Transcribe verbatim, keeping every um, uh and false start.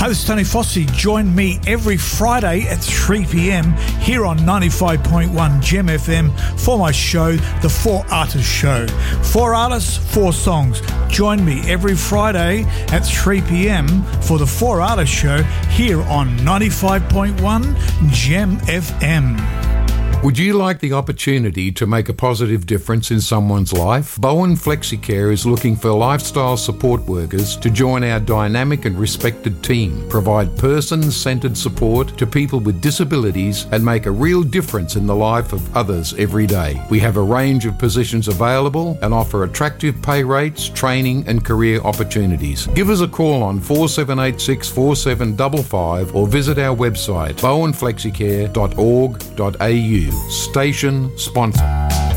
Host Tony Fossey. Join me every Friday at three p.m. here on ninety-five point one Gem F M for my show, The Four Artists Show. Four artists, four songs. Join me every Friday at three p.m. for The Four Artists Show here on ninety-five point one Gem F M. Would you like the opportunity to make a positive difference in someone's life? Bowen FlexiCare is looking for lifestyle support workers to join our dynamic and respected team, provide person-centered support to people with disabilities and make a real difference in the life of others every day. We have a range of positions available and offer attractive pay rates, training and career opportunities. Give us a call on four seven eight six, four seven five five or visit our website bowen flexicare dot org dot a u. Station sponsor.